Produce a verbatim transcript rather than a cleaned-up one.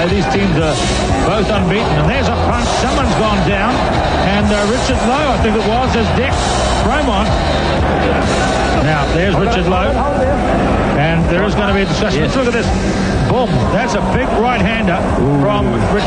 play. These teams are both unbeaten. And there's a punch. Someone's gone down. And uh, Richard Lowe, I think it was, has decked Bromont. Now, there's Richard Lowe. And there is going to be a discussion. Yes. Let's look at this. Boom. That's a big right-hander from Richard.